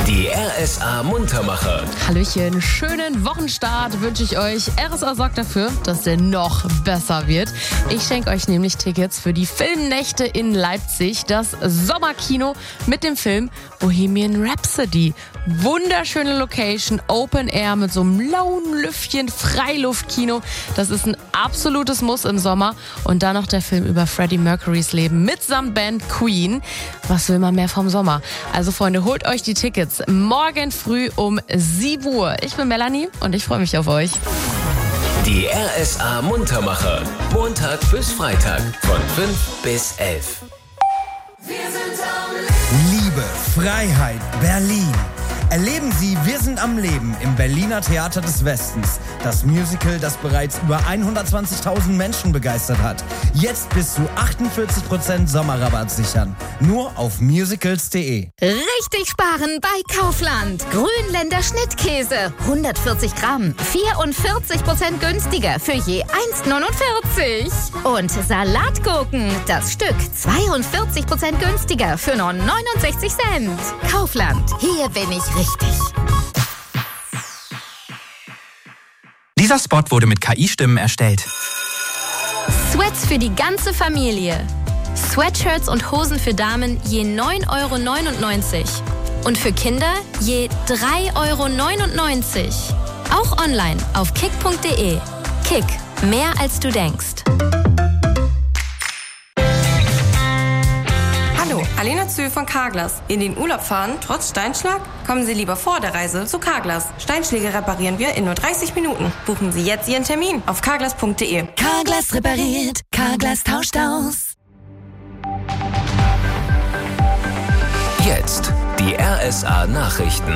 Die RSA Muntermacher. Hallöchen, schönen Wochenstart wünsche ich euch. RSA sorgt dafür, dass der noch besser wird. Ich schenke euch nämlich Tickets für die Filmnächte in Leipzig, das Sommerkino mit dem Film Bohemian Rhapsody. Wunderschöne Location, Open Air mit so einem lauen Lüftchen, Freiluftkino. Das ist ein absolutes Muss im Sommer. Und dann noch der Film über Freddie Mercurys Leben mitsamt Band Queen. Was will man mehr vom Sommer? Also Freunde, holt euch die Tickets morgen früh um 7 Uhr. Ich bin Melanie und ich freue mich auf euch. Die RSA Muntermacher. Montag bis Freitag von 5 bis 11. Liebe, Freiheit, Berlin. Erleben Sie Wir sind am Leben im Berliner Theater des Westens. Das Musical, das bereits über 120.000 Menschen begeistert hat. Jetzt bis zu 48% Sommerrabatt sichern. Nur auf musicals.de. Richtig sparen bei Kaufland. Grünländer Schnittkäse. 140 Gramm. 44% günstiger für je 1,49. Und Salatgurken. Das Stück 42% günstiger für nur 69 Cent. Kaufland. Hier bin ich richtig. Dieser Spot wurde mit KI-Stimmen erstellt. Sweats für die ganze Familie. Sweatshirts und Hosen für Damen je 9,99 €. Und für Kinder je 3,99 €. Auch online auf kick.de. Kick, mehr als du denkst. Hallo, Alena Zühl von Carglass. In den Urlaub fahren, trotz Steinschlag? Kommen Sie lieber vor der Reise zu Carglass. Steinschläge reparieren wir in nur 30 Minuten. Buchen Sie jetzt Ihren Termin auf carglass.de. Carglass repariert. Carglass tauscht aus. Jetzt die RSA Nachrichten.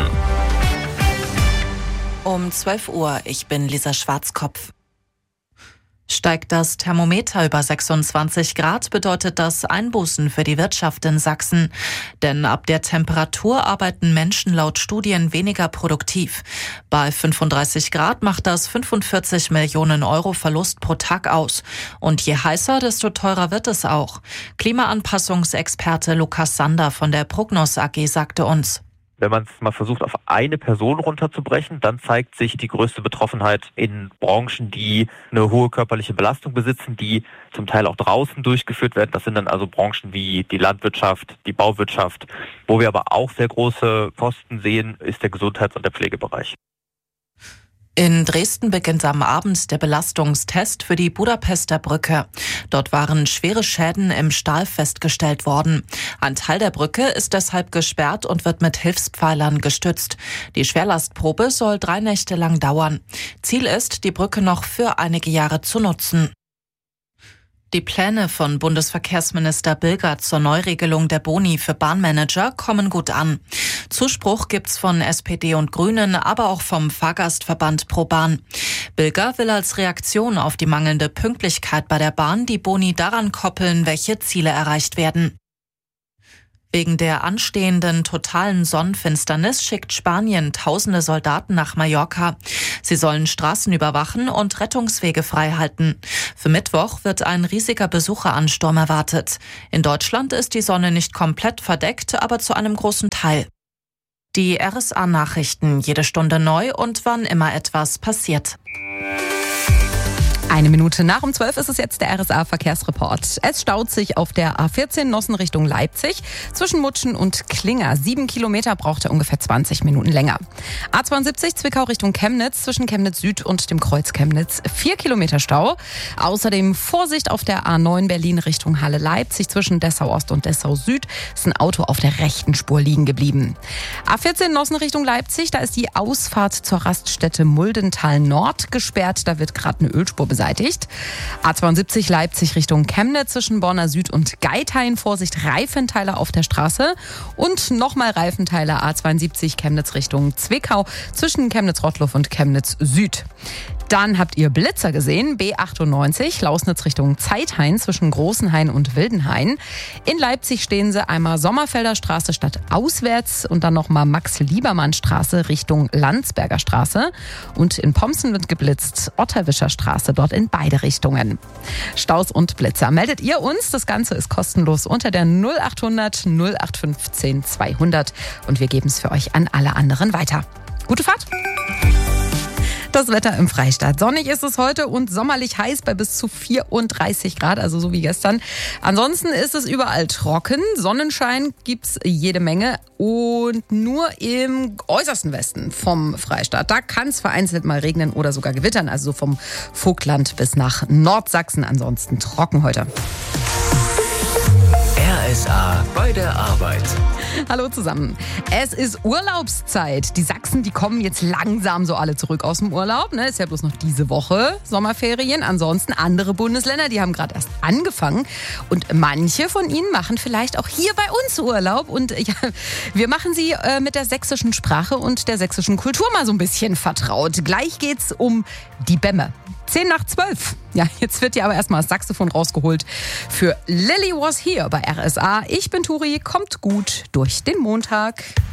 Um 12 Uhr, ich bin Lisa Schwarzkopf. Steigt das Thermometer über 26 Grad, bedeutet das Einbußen für die Wirtschaft in Sachsen. Denn ab der Temperatur arbeiten Menschen laut Studien weniger produktiv. Bei 35 Grad macht das 45 Millionen € Verlust pro Tag aus. Und je heißer, desto teurer wird es auch. Klimaanpassungsexperte Lukas Sander von der Prognos AG sagte uns: Wenn man es mal versucht, auf eine Person runterzubrechen, dann zeigt sich die größte Betroffenheit in Branchen, die eine hohe körperliche Belastung besitzen, die zum Teil auch draußen durchgeführt werden. Das sind dann also Branchen wie die Landwirtschaft, die Bauwirtschaft. Wo wir aber auch sehr große Kosten sehen, ist der Gesundheits- und der Pflegebereich. In Dresden beginnt am Abend der Belastungstest für die Budapester Brücke. Dort waren schwere Schäden im Stahl festgestellt worden. Ein Teil der Brücke ist deshalb gesperrt und wird mit Hilfspfeilern gestützt. Die Schwerlastprobe soll 3 Nächte lang dauern. Ziel ist, die Brücke noch für einige Jahre zu nutzen. Die Pläne von Bundesverkehrsminister Bilger zur Neuregelung der Boni für Bahnmanager kommen gut an. Zuspruch gibt's von SPD und Grünen, aber auch vom Fahrgastverband ProBahn. Bilger will als Reaktion auf die mangelnde Pünktlichkeit bei der Bahn die Boni daran koppeln, welche Ziele erreicht werden. Wegen der anstehenden totalen Sonnenfinsternis schickt Spanien tausende Soldaten nach Mallorca. Sie sollen Straßen überwachen und Rettungswege freihalten. Für Mittwoch wird ein riesiger Besucheransturm erwartet. In Deutschland ist die Sonne nicht komplett verdeckt, aber zu einem großen Teil. Die RSA-Nachrichten, jede Stunde neu und wann immer etwas passiert. 1 Minute nach um 12 ist es jetzt der RSA-Verkehrsreport. Es staut sich auf der A14 Nossen Richtung Leipzig. Zwischen Mutschen und Klinger 7 Kilometer braucht er ungefähr 20 Minuten länger. A72 Zwickau Richtung Chemnitz zwischen Chemnitz Süd und dem Kreuz Chemnitz 4 Kilometer Stau. Außerdem Vorsicht auf der A9 Berlin Richtung Halle Leipzig zwischen Dessau Ost und Dessau Süd ist ein Auto auf der rechten Spur liegen geblieben. A14 Nossen Richtung Leipzig, da ist die Ausfahrt zur Raststätte Muldental Nord gesperrt. Da wird gerade eine Ölspur beseitigt. A72 Leipzig Richtung Chemnitz zwischen Bonner Süd und Geithain. Vorsicht, Reifenteiler auf der Straße. Und nochmal Reifenteiler A72 Chemnitz Richtung Zwickau zwischen Chemnitz-Rottluff und Chemnitz Süd. Dann habt ihr Blitzer gesehen, B98, Lausnitz Richtung Zeithain zwischen Großenhain und Wildenhain. In Leipzig stehen sie einmal Sommerfelder Straße statt auswärts und dann nochmal Max-Liebermann-Straße Richtung Landsberger Straße. Und in Pomsen wird geblitzt, Otterwischer Straße, dort dort in beide Richtungen. Staus und Blitzer meldet ihr uns. Das Ganze ist kostenlos unter der 0800 0815 200 und wir geben es für euch an alle anderen weiter. Gute Fahrt! Das Wetter im Freistaat. Sonnig ist es heute und sommerlich heiß bei bis zu 34 Grad, also so wie gestern. Ansonsten ist es überall trocken. Sonnenschein gibt's jede Menge und nur im äußersten Westen vom Freistaat. Da kann es vereinzelt mal regnen oder sogar gewittern, also so vom Vogtland bis nach Nordsachsen. Ansonsten trocken heute. RSA bei der Arbeit. Hallo zusammen. Es ist Urlaubszeit. Die Sachsen, die kommen jetzt langsam so alle zurück aus dem Urlaub. Ist ja bloß noch diese Woche Sommerferien. Ansonsten andere Bundesländer, die haben gerade erst angefangen. Und manche von ihnen machen vielleicht auch hier bei uns Urlaub. Und ja, wir machen sie mit der sächsischen Sprache und der sächsischen Kultur mal so ein bisschen vertraut. Gleich geht's um die Bämme. 10:10. Ja, jetzt wird ja aber erstmal das Saxophon rausgeholt für Lily Was Here bei RSA. Ich bin Turi, kommt gut durch den Montag.